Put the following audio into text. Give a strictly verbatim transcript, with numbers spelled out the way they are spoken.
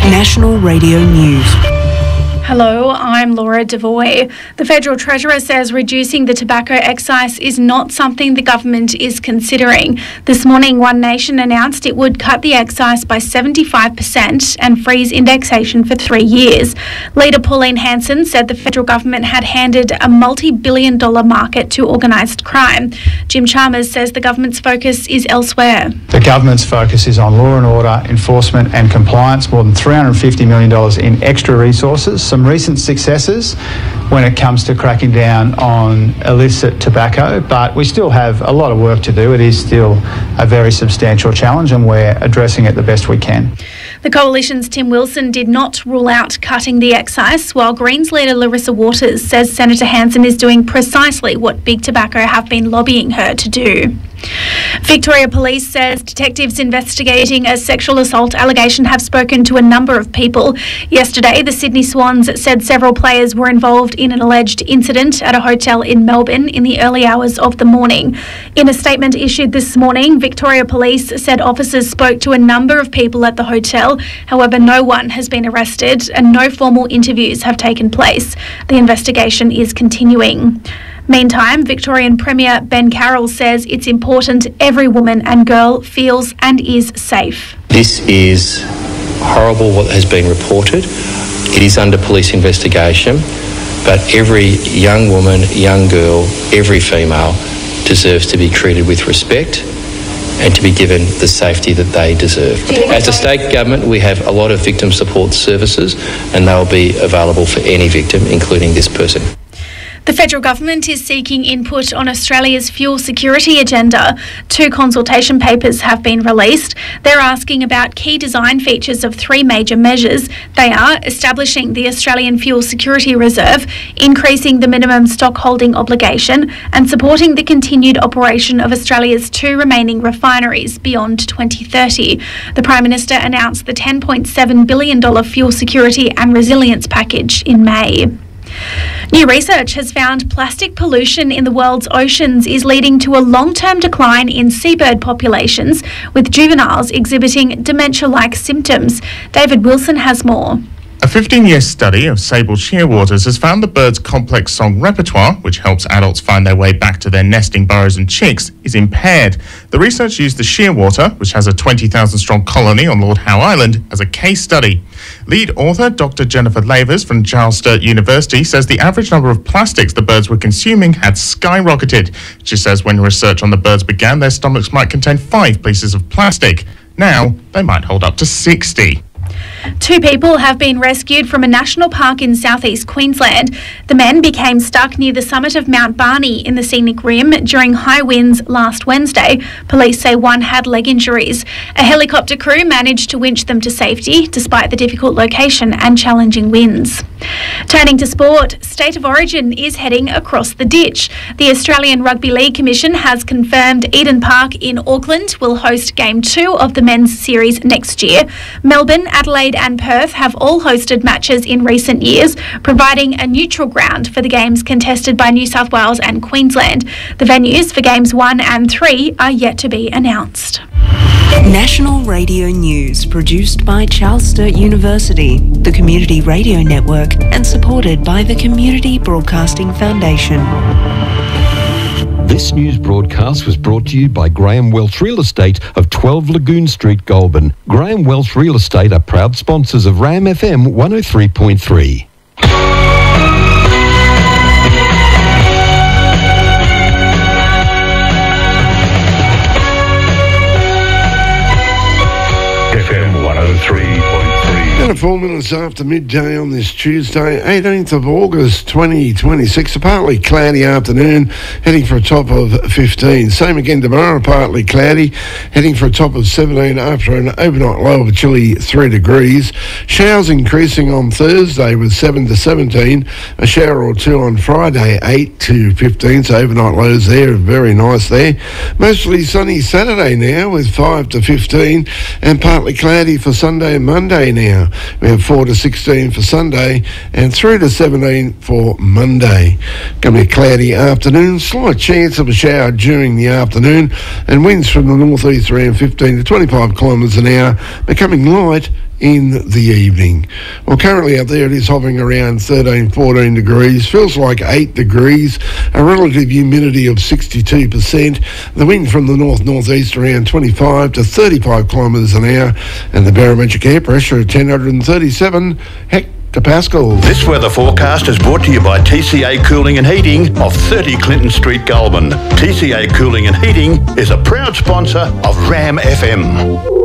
National Radio News. Hello, I'm Laura Devoy. The Federal Treasurer says reducing the tobacco excise is not something the government is considering. This morning, One Nation announced it would cut the excise by seventy-five percent and freeze indexation for three years. Leader Pauline Hanson said the federal government had handed a multi-billion dollar market to organised crime. Jim Chalmers says the government's focus is elsewhere. The government's focus is on law and order, enforcement and compliance, more than three hundred fifty million dollars in extra resources. Some recent successes when it comes to cracking down on illicit tobacco, but we still have a lot of work to do. It is still a very substantial challenge and we're addressing it the best we can. The Coalition's Tim Wilson did not rule out cutting the excise, while Greens leader Larissa Waters says Senator Hanson is doing precisely what Big Tobacco have been lobbying her to do. Victoria Police says detectives investigating a sexual assault allegation have spoken to a number of people. Yesterday, the Sydney Swans said several players were involved in an alleged incident at a hotel in Melbourne in the early hours of the morning. In a statement issued this morning, Victoria Police said officers spoke to a number of people at the hotel. However, no one has been arrested and no formal interviews have taken place. The investigation is continuing. Meantime, Victorian Premier Ben Carroll says it's important every woman and girl feels and is safe. This is horrible what has been reported. It is under police investigation, but every young woman, young girl, every female deserves to be treated with respect and to be given the safety that they deserve. As a state government, we have a lot of victim support services and they'll be available for any victim, including this person. The federal government is seeking input on Australia's fuel security agenda. Two consultation papers have been released. They're asking about key design features of three major measures. They are establishing the Australian Fuel Security Reserve, increasing the minimum stock holding obligation, and supporting the continued operation of Australia's two remaining refineries beyond twenty thirty. The Prime Minister announced the ten point seven billion dollars fuel security and resilience package in May. New research has found plastic pollution in the world's oceans is leading to a long-term decline in seabird populations, with juveniles exhibiting dementia-like symptoms. David Wilson has more. A fifteen-year study of sable shearwaters has found the bird's complex song repertoire, which helps adults find their way back to their nesting burrows and chicks, is impaired. The research used the shearwater, which has a twenty thousand strong colony on Lord Howe Island, as a case study. Lead author Doctor Jennifer Lavers from Charles Sturt University says the average number of plastics the birds were consuming had skyrocketed. She says when research on the birds began, their stomachs might contain five pieces of plastic. Now, they might hold up to sixty. Two people have been rescued from a national park in southeast Queensland. The men became stuck near the summit of Mount Barney in the scenic rim during high winds last Wednesday. Police say one had leg injuries. A helicopter crew managed to winch them to safety despite the difficult location and challenging winds. Turning to sport, State of Origin is heading across the ditch. The Australian Rugby League Commission has confirmed Eden Park in Auckland will host Game two of the men's series next year. Melbourne, Adelaide and Perth have all hosted matches in recent years, providing a neutral ground for the games contested by New South Wales and Queensland. The venues for Games one and three are yet to be announced. National Radio News, produced by Charles Sturt University, the Community Radio Network, and supported by the Community Broadcasting Foundation. This news broadcast was brought to you by Graham Welch Real Estate of twelve Lagoon Street, Goulburn. Graham Welch Real Estate are proud sponsors of Ram F M one oh three point three. F M one oh three point three. And four minutes after midday on this Tuesday, eighteenth of August twenty twenty-six, a partly cloudy afternoon, heading for a top of fifteen. Same again tomorrow, partly cloudy, heading for a top of seventeen after an overnight low of a chilly three degrees. Showers increasing on Thursday with seven to seventeen, a shower or two on Friday, eight to fifteen, so overnight lows there, very nice there. Mostly sunny Saturday now with five to fifteen, and partly cloudy for Sunday and Monday now. We have four to sixteen for Sunday and three to seventeen for Monday. Going to be a cloudy afternoon, slight chance of a shower during the afternoon, and winds from the northeast around fifteen to twenty-five kilometres an hour, becoming light in the evening. Well, currently out there it is hovering around thirteen, fourteen degrees. Feels like eight degrees. A relative humidity of sixty-two percent. The wind from the north-northeast around twenty-five to thirty-five kilometres an hour. And the barometric air pressure at ten thirty-seven hectopascals. This weather forecast is brought to you by T C A Cooling and Heating of thirty Clinton Street, Goulburn. T C A Cooling and Heating is a proud sponsor of Ram F M.